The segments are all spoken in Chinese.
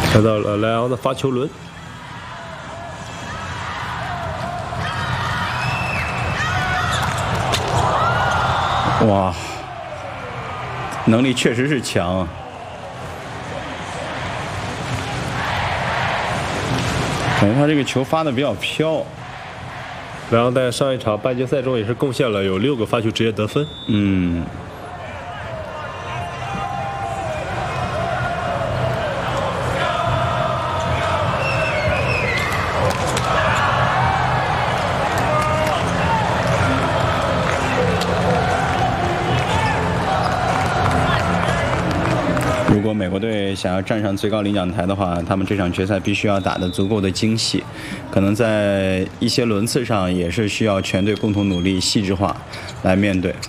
来到了莱昂的发球轮。 哇，能力确实是强。感觉他这个球发的比较飘。 莱昂在上一场半决赛中也是贡献了有6个发球直接得分。 如果美国队想要站上最高领奖台的话，他们这场决赛必须要打得足够的精细，可能在一些轮次上也是需要全队共同努力、细致化来面对。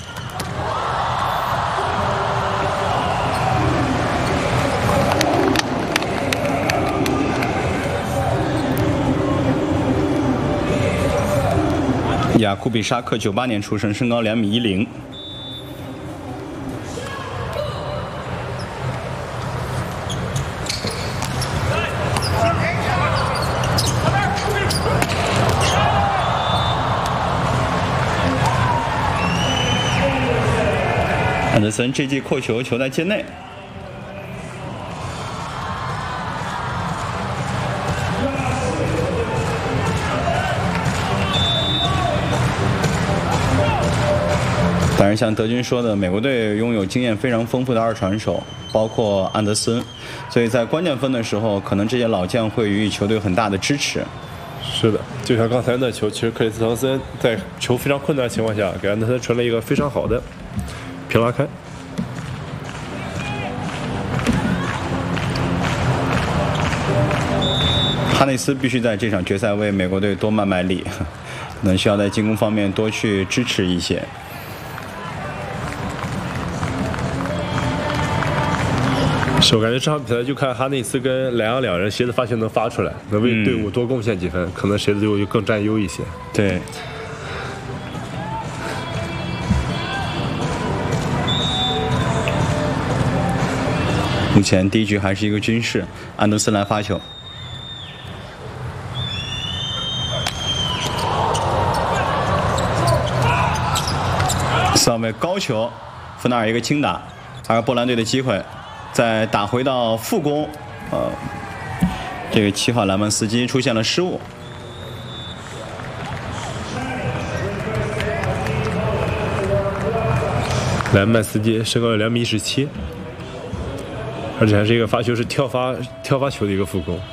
雅库比沙克98年出生，身高2.10米。安德森这记扣球，球在界内。当然，像德军说的，美国队拥有经验非常丰富的2传手，包括安德森，所以在关键分的时候，可能这些老将会予以球队很大的支持。 是的，就像刚才那球，其实克里斯滕森在球非常困难的情况下，给安德森传了一个非常好的平拉开。 哈内斯必须在这场决赛为美国队多卖力，可能需要在进攻方面多去支持一些。 是我感觉这场比赛就看哈内斯跟莱昂2人谁的发球能发出来，能为队伍多贡献几分，可能谁的队伍就更占优一些。 对。目前第一局还是一个均势，安德森来发球。萨维高球，芬纳尔一个轻打，而波兰队的机会。再打回到副攻，这个7号莱曼斯基出现了失误。 莱曼斯基身高有2.17米，而且还是一个发球是跳发球的一个副攻。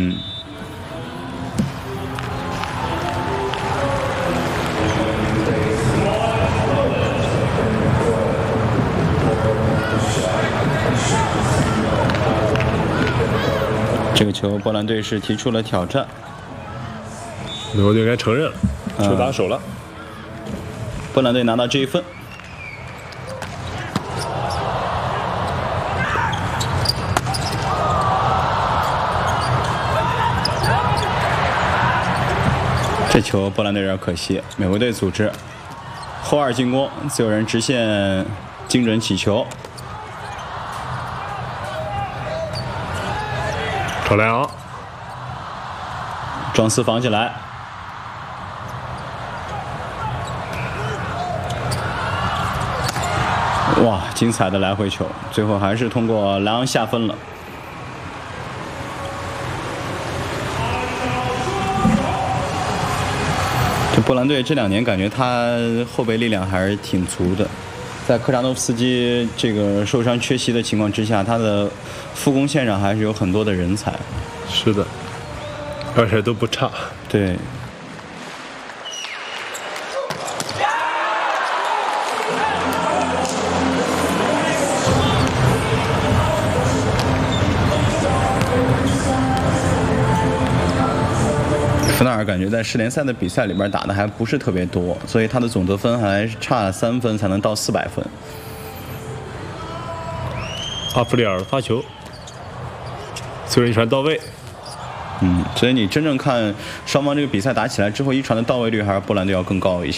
这个球，波兰队是提出了挑战， 美国队应该承认了，球打手了。 波兰队拿到这1分。这球波兰队有点可惜，美国队组织后2进攻，自由人直线精准起球。 找莱昂， 庄斯防起来，哇，精彩的来回球，最后还是通过莱昂下分了。这波兰队这2年感觉他后备力量还是挺足的，在科扎诺夫斯基这个受伤缺席的情况之下，他的副攻线上还是有很多的人才。 是的，而且都不差。 对。芬纳尔感觉在世联赛的比赛里边打的还不是特别多，所以他的总得分还差3分才能到400分。 阿弗里尔发球，最后一传到位。 所以你真正看双方这个比赛打起来之后，1传的到位率还是波兰队要更高一些。